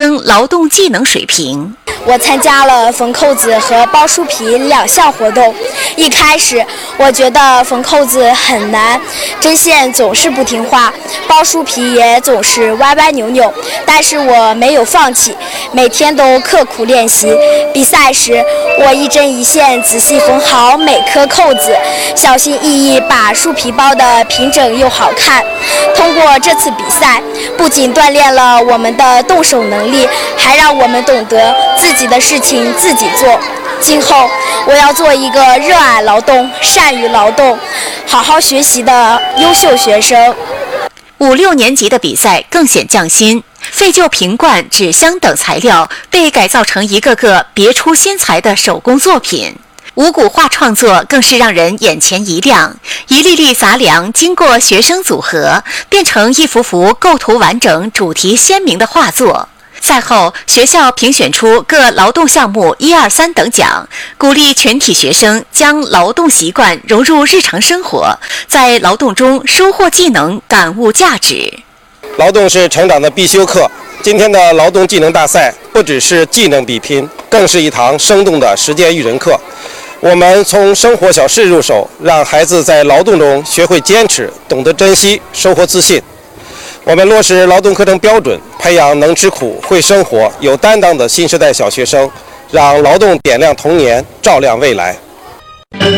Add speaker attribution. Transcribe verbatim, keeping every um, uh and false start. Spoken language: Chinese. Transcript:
Speaker 1: 升劳动技能水平。
Speaker 2: 我参加了缝扣子和包书皮两项活动。一开始我觉得缝扣子很难，针线总是不听话，包书皮也总是歪歪扭扭，但是我没有放弃，每天都刻苦练习。比赛时，我一针一线仔细缝好每颗扣子，小心翼翼把书皮包得平整又好看。通过这次比赛，不仅锻炼了我们的动手能力，还让我们懂得自己的事情自己做。今后我要做一个热爱劳动、善于劳动、好好学习的优秀学生。
Speaker 1: 五六年级的比赛更显匠心，废旧瓶罐、纸箱等材料被改造成一个个别出心裁的手工作品。五谷画创作更是让人眼前一亮，一粒粒杂粮经过学生组合，变成一幅幅构图完整、主题鲜明的画作。赛后，学校评选出各劳动项目一二三等奖，鼓励全体学生将劳动习惯融入日常生活，在劳动中收获技能，感悟价值。
Speaker 3: 劳动是成长的必修课。今天的劳动技能大赛不只是技能比拼，更是一堂生动的实践育人课。我们从生活小事入手，让孩子在劳动中学会坚持，懂得珍惜，收获自信。我们落实劳动课程标准，培养能吃苦、会生活、有担当的新时代小学生，让劳动点亮童年，照亮未来。